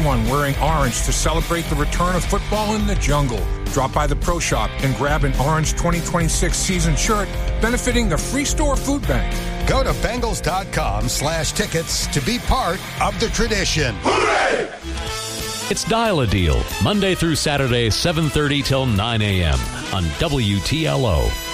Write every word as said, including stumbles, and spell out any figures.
everyone wearing orange to celebrate the return of football in the jungle. Drop by the Pro Shop and grab an Orange twenty twenty-six season shirt benefiting the Free Store Food Bank. Go to Bengals.com slash tickets to be part of the tradition. Hooray! It's Dial a Deal, Monday through Saturday, seven thirty till nine a.m. on W T L O.